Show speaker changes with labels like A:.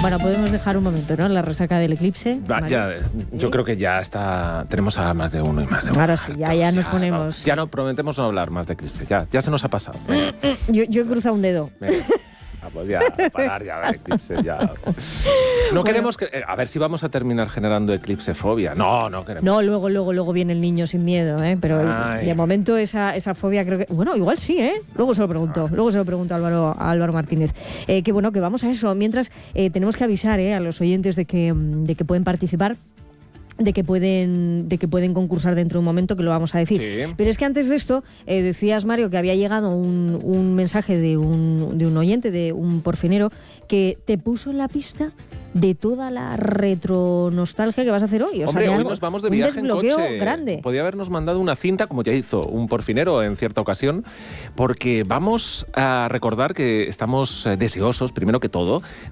A: Bueno, podemos dejar un momento, ¿no? La resaca del eclipse.
B: Yo creo que ya tenemos a más de uno y más de uno.
A: Ahora sí, ya nos ponemos.
B: Ya no prometemos no hablar más de eclipse. Ya se nos ha pasado.
A: Yo he cruzado un dedo.
B: Venga. Pues ya, parar ya de eclipse, ya. No queremos que... A ver si vamos a terminar generando eclipsefobia. No queremos.
A: No, luego viene el niño sin miedo, ¿eh? Pero de momento esa fobia creo que... Bueno, igual sí, ¿eh? Luego se lo pregunto a Álvaro Martínez. Que bueno, que vamos a eso. Mientras tenemos que avisar a los oyentes de que pueden participar, de que pueden concursar dentro de un momento, que lo vamos a decir.
B: Sí.
A: Pero es que antes de esto, decías, Mario, que había llegado un mensaje de un oyente, de un porfinero, que te puso en la pista de toda la retronostalgia que vas a hacer hoy.
B: Hombre, hoy nos vamos de viaje en coche.
A: Grande.
B: Podía habernos mandado una cinta, como ya hizo un porfinero en cierta ocasión, porque vamos a recordar que estamos deseosos, primero que todo,